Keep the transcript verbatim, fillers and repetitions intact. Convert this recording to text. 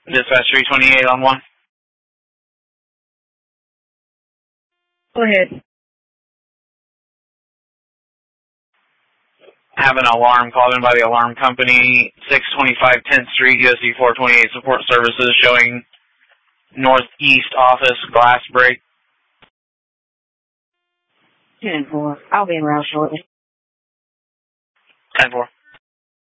Dispatch three twenty-eight on one. Go ahead. I have an alarm called in by the alarm company, six twenty-five tenth Street, U S D four twenty-eight support services, showing northeast office glass break. ten four. I'll be in route shortly. ten four.